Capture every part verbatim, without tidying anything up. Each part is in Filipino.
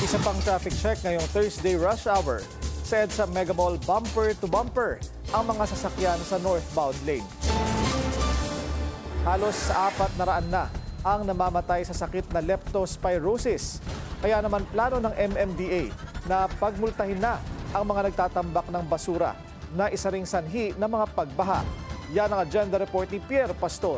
Isa pang traffic check ngayong Thursday rush hour. Sa EDSA Mega Mall, bumper to bumper ang mga sasakyan sa northbound lane. Halos apat na raan na ang namamatay sa sakit na leptospirosis. Kaya naman plano ng M M D A na pagmultahin na ang mga nagtatambak ng basura na isa ring sanhi ng mga pagbaha. Yan ang agenda report ni Pierre Pastor.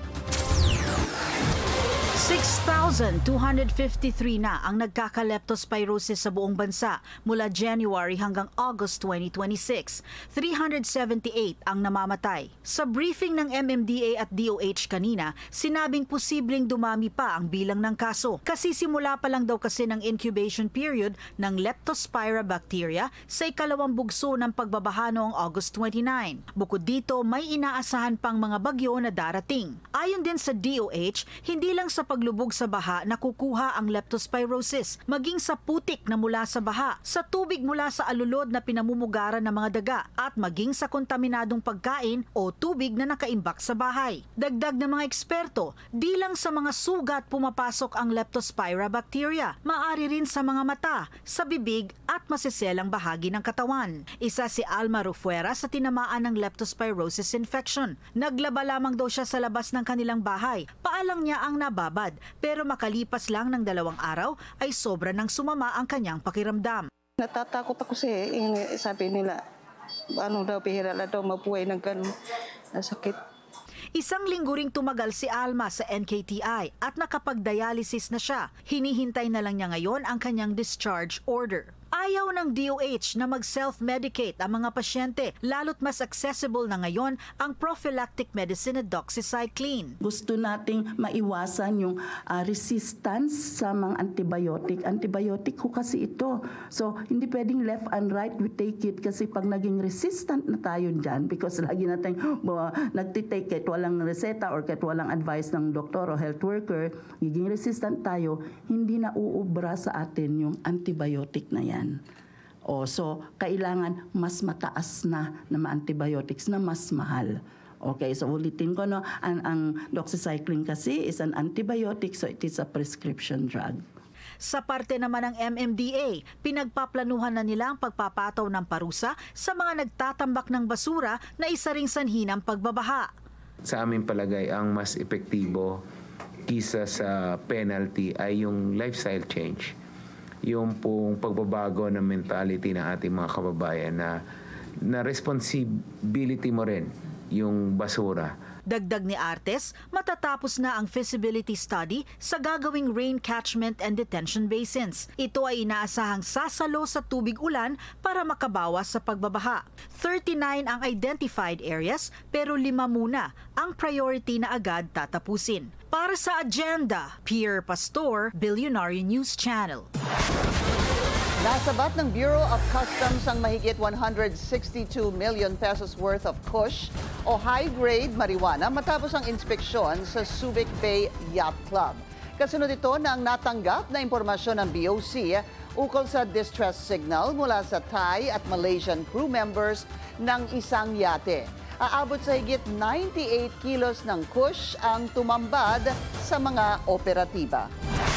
six thousand two hundred fifty-three na ang nagkaka-leptospirosis sa buong bansa mula January hanggang August twenty twenty-six. three hundred seventy-eight ang namamatay. Sa briefing ng M M D A at D O H kanina, sinabing posibleng dumami pa ang bilang ng kaso. Kasi simula pa lang daw kasi ng incubation period ng Leptospira bacteria sa ikalawang bugso ng pagbabaha noong August twenty-nine. Bukod dito, may inaasahan pang mga bagyo na darating. Ayon din sa D O H, hindi lang sa paglubog sa baha nakukuha ang leptospirosis, maging sa putik na mula sa baha, sa tubig mula sa alulod na pinamumugaran ng mga daga, at maging sa kontaminadong pagkain o tubig na nakaimbak sa bahay. Dagdag ng mga eksperto, di lang sa mga sugat pumapasok ang Leptospira bacteria, maaari rin sa mga mata, sa bibig at masiselang bahagi ng katawan. Isa si Alma Rufuera sa tinamaan ng leptospirosis infection. Naglaba lamang daw siya sa labas ng kanilang bahay. Paalang niya ang nababad, pero makalipas lang ng dalawang araw ay sobra nang sumama ang kanyang pakiramdam. Natatakot ako kasi yung sabi nila, ano daw, pihira na daw mabuhay ng ganun na sakit. Isang linggo ring tumagal si Alma sa N K T I at nakapag-dialysis na siya. Hinihintay na lang niya ngayon ang kanyang discharge order. Ayaw ng D O H na mag-self-medicate ang mga pasyente, lalo't mas accessible na ngayon ang prophylactic medicine na doxycycline. Gusto nating maiwasan yung uh, resistance sa mga antibiotic. Antibiotic ko kasi ito. So, hindi pwedeng left and right we take it kasi pag naging resistant na tayo dyan, because lagi natin uh, nagtitake it, walang reseta or kahit walang advice ng doktor o health worker, naging resistant tayo, hindi na uubra sa atin yung antibiotic na yan. O, so, kailangan mas mataas na na mga antibiotics na mas mahal. Okay, so ulitin ko, no, ang, ang doxycycline kasi is an antibiotic, so it is a prescription drug. Sa parte naman ng M M D A, pinagpaplanuhan na nila ang pagpapataw ng parusa sa mga nagtatambak ng basura na isa ring sanhi ng pagbabaha. Sa aming palagay, ang mas epektibo kisa sa penalty ay yung lifestyle change. Yung pong pagbabago ng mentality ng ating mga kababayan na, na responsibility mo rin yung basura. Dagdag ni Artes, matatapos na ang feasibility study sa gagawing rain catchment and detention basins. Ito ay inaasahang sasalo sa tubig ulan para makabawas sa pagbabaha. thirty-nine ang identified areas pero lima muna ang priority na agad tatapusin. Para sa agenda, Pierre Pastor, Billionaire News Channel. Nasabat ng Bureau of Customs ang mahigit one hundred sixty-two million pesos worth of kush o high-grade marijuana matapos ang inspeksyon sa Subic Bay Yacht Club. Kasunod ito na ang natanggap na impormasyon ng B O C ukol sa distress signal mula sa Thai at Malaysian crew members ng isang yate. Aabot sa higit ninety-eight kilos ng kush ang tumambad sa mga operatiba.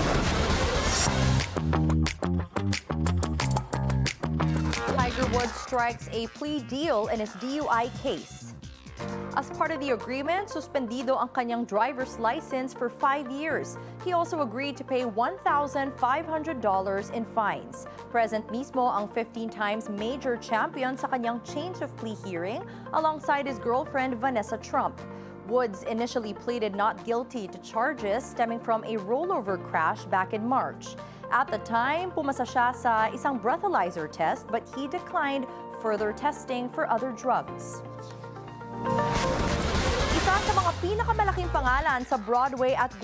Tiger Woods strikes a plea deal in his D U I case. As part of the agreement, suspendido ang kanyang driver's license for five years. He also agreed to pay one thousand five hundred dollars in fines. Present mismo ang fifteen times major champion sa kanyang change of plea hearing alongside his girlfriend Vanessa Trump. Woods initially pleaded not guilty to charges stemming from a rollover crash back in March. At the time, pumasa siya sa isang breathalyzer test but he declined further testing for other drugs. Isa sa mga pinakamalaking pangalan sa Broadway at